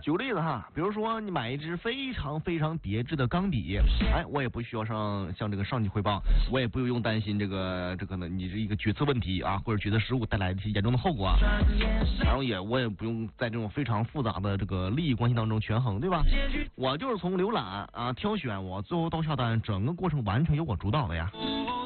举个例子哈，比如说你买一支非常非常别致的钢笔，哎，我也不需要向这个上级汇报，我也不用担心这个呢，你这一个决策问题啊，或者决策失误带来的一些严重的后果啊，然后我也不用在这种非常复杂的这个利益关系当中权衡，对吧？我就是从浏览啊挑选，我最后到下单，整个过程完全由我主导的呀。